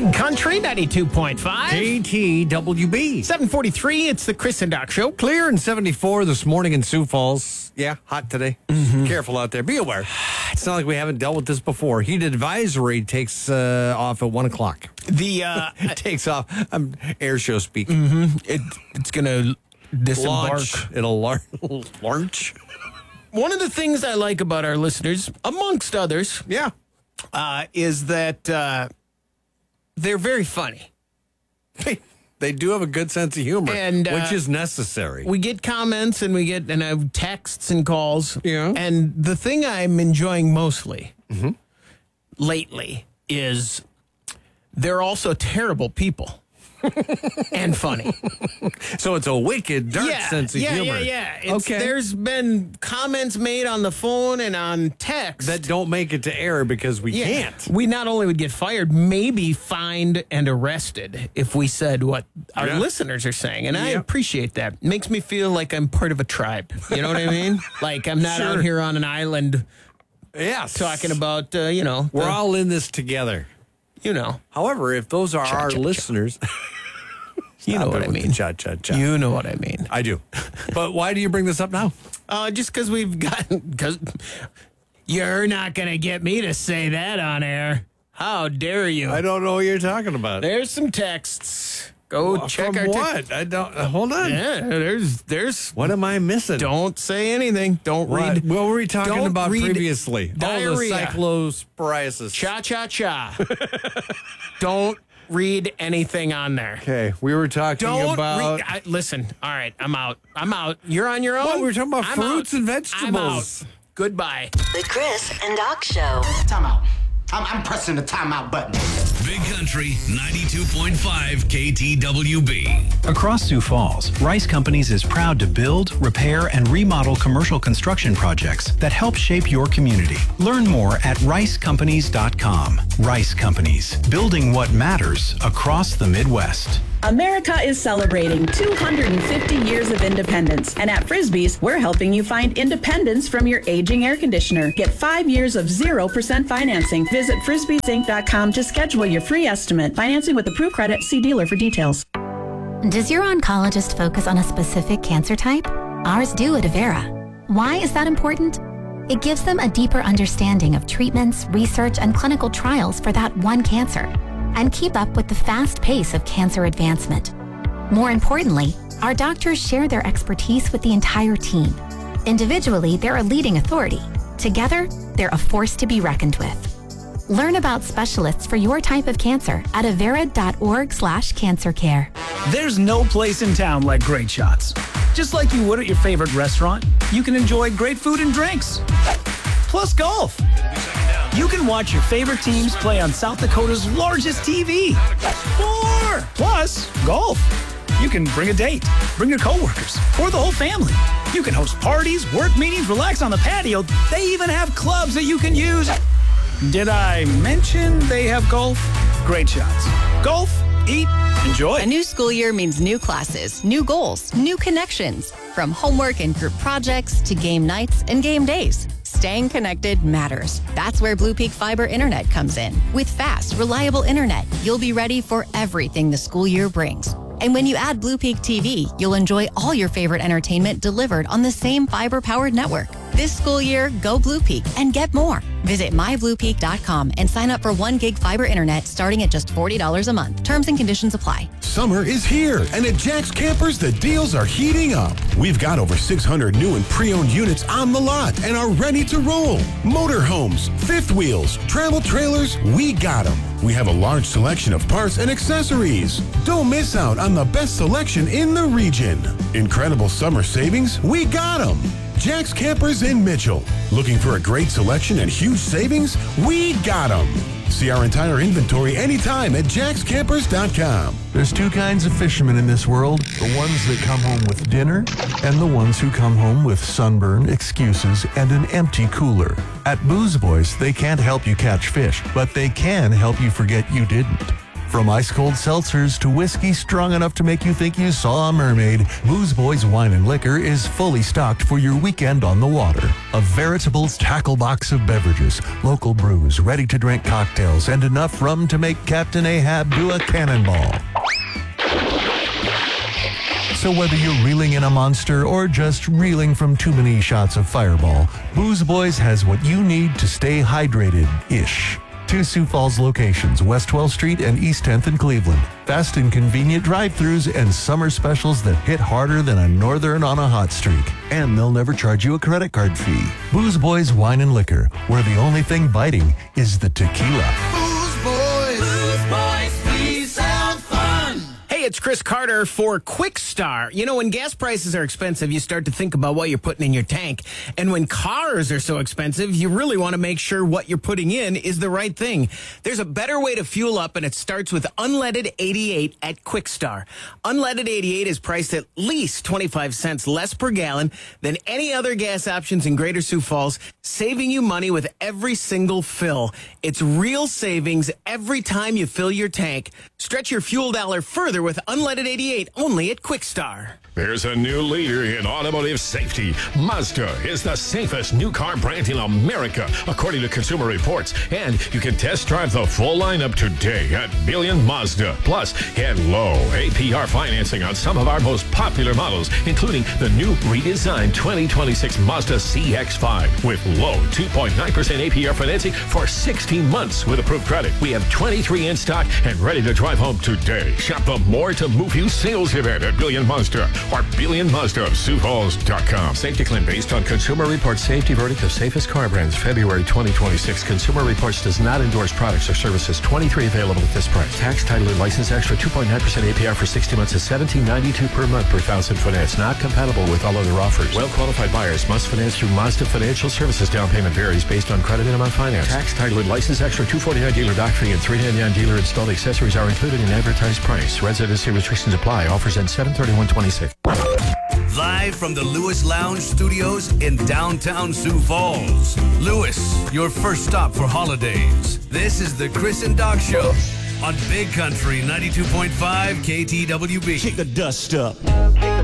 Big Country 92.5. KTWB. 743, it's the Chris and Doc Show. Clear and 74 this morning in Sioux Falls. Yeah, hot today. Careful out there. Be aware. It's not like we haven't dealt with this before. Heat advisory takes off at 1 o'clock. It takes off. I'm air show speak. It's going to disembark. Launch. It'll launch. One of the things I like about our listeners, amongst others, is that they're very funny. They do have a good sense of humor, and which is necessary. We get comments and we get texts and calls. Yeah. And the thing I'm enjoying mostly lately is they're also terrible people. And funny. So it's a wicked, dark sense of humor. Yeah. There's been comments made on the phone and on text that don't make it to air because we can't. We not only would get fired, maybe fined and arrested if we said what our listeners are saying. And I appreciate that. It makes me feel like I'm part of a tribe. You know what I mean? Like I'm not out here on an island talking about, We're all in this together. However, if those are our listeners... You know what I mean. Cha-cha-cha. You know what I mean. I do. But why do you bring this up now? Just because because you're not going to get me to say that on air. How dare you? I don't know what you're talking about. There's some texts. Go check our what? I don't. Hold on. Yeah, there's. What am I missing? Don't say anything. Don't read. What were we talking about previously? Diarrhea. Oh, the cyclosporiasis. Cha-cha-cha. Don't read anything on there. Okay, we were talking about... Listen, all right, I'm out. You're on your own? What? We were talking about fruits and vegetables. I'm out. Goodbye. The Chris and Doc Show. Time out. I'm pressing the timeout button. Big Country 92.5 KTWB. Across Sioux Falls, Rice Companies is proud to build, repair, and remodel commercial construction projects that help shape your community. Learn more at ricecompanies.com. Rice Companies, building what matters across the Midwest. America is celebrating 250 years of independence, and at Frisbee's, we're helping you find independence from your aging air conditioner. Get 5 years of 0% financing. Visit frisbeesinc.com to schedule your free estimate. Financing with approved credit. See dealer for details. Does your oncologist focus on a specific cancer type? Ours do at Avera. Why is that important? It gives them a deeper understanding of treatments, research, and clinical trials for that one cancer, and keep up with the fast pace of cancer advancement. More importantly, our doctors share their expertise with the entire team. Individually, they're a leading authority. Together, they're a force to be reckoned with. Learn about specialists for your type of cancer at avera.org/cancercare. There's no place in town like Great Shots. Just like you would at your favorite restaurant, you can enjoy great food and drinks. Plus golf. You can watch your favorite teams play on South Dakota's largest TV. More! Plus, golf. You can bring a date, bring your coworkers, or the whole family. You can host parties, work meetings, relax on the patio. They even have clubs that you can use. Did I mention they have golf? Great Shots. Golf, eat, enjoy. A new school year means new classes, new goals, new connections. From homework and group projects to game nights and game days. Staying connected matters. That's where Blue Peak Fiber Internet comes in. With fast, reliable internet, you'll be ready for everything the school year brings. And when you add Blue Peak TV, you'll enjoy all your favorite entertainment delivered on the same fiber-powered network. This school year, go Blue Peak and get more. Visit mybluepeak.com and sign up for 1 gig fiber internet starting at just $40 a month. Terms and conditions apply. Summer is here, and at Jack's Campers, the deals are heating up. We've got over 600 new and pre-owned units on the lot and are ready to roll. Motorhomes, fifth wheels, travel trailers, we got them. We have a large selection of parts and accessories. Don't miss out on the best selection in the region. Incredible summer savings, we got them. Jack's Campers in Mitchell. Looking for a great selection and huge savings? We got them. See our entire inventory anytime at jackscampers.com. There's two kinds of fishermen in this world. The ones that come home with dinner and the ones who come home with sunburn, excuses, and an empty cooler. At Booze Boys, they can't help you catch fish, but they can help you forget you didn't. From ice-cold seltzers to whiskey strong enough to make you think you saw a mermaid, Booze Boys Wine and Liquor is fully stocked for your weekend on the water. A veritable tackle box of beverages, local brews, ready-to-drink cocktails, and enough rum to make Captain Ahab do a cannonball. So whether you're reeling in a monster or just reeling from too many shots of Fireball, Booze Boys has what you need to stay hydrated-ish. 2 Sioux Falls locations, West 12th Street and East 10th in Cleveland. Fast and convenient drive-thrus and summer specials that hit harder than a northern on a hot streak. And they'll never charge you a credit card fee. Booze Boys Wine and Liquor, where the only thing biting is the tequila. Booze Boys, please sound fun. Hey, it's Chris Carter for Quickstar. You know, when gas prices are expensive, you start to think about what you're putting in your tank. And when cars are so expensive, you really want to make sure what you're putting in is the right thing. There's a better way to fuel up, and it starts with Unleaded 88 at Quickstar. Unleaded 88 is priced at least 25 cents less per gallon than any other gas options in Greater Sioux Falls, saving you money with every single fill. It's real savings every time you fill your tank. Stretch your fuel dollar further with Unleaded 88 only at Quickstar. There's a new leader in automotive safety. Mazda is the safest new car brand in America, according to Consumer Reports. And you can test drive the full lineup today at Billion Mazda. Plus, get low APR financing on some of our most popular models, including the new redesigned 2026 Mazda CX-5 with low 2.9% APR financing for 16 months with approved credit. We have 23 in stock and ready to drive home today. Shop the More to Move You sales event at Billion Mazda or Billion Mazda of SiouxFalls.com. Safety claim based on Consumer Reports safety verdict of safest car brands, February 2026. Consumer Reports does not endorse products or services. 23 available at this price. Tax, title, and license extra 2.9% APR for 60 months is $17.92 per month per thousand finance. Not compatible with all other offers. Well-qualified buyers must finance through Mazda Financial Services. Down payment varies based on credit and amount financed. Tax, title, and license extra $249 dealer dock fee and $399 dealer installed accessories are included in advertised price. Residency restrictions apply. Offers end 7/31/26. Live from the Lewis Lounge Studios in downtown Sioux Falls. Lewis, your first stop for holidays. This is the Chris and Doc Show on Big Country 92.5 KTWB. Kick the dust up.